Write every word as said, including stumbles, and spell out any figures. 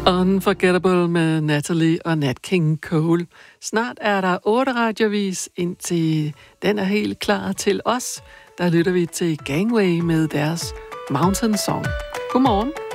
Unforgettable med Natalie og Nat King Cole. Snart er der otte radiovis, indtil den er helt klar til os. Der lytter vi til Gangway med deres Mountain Song. Godmorgen.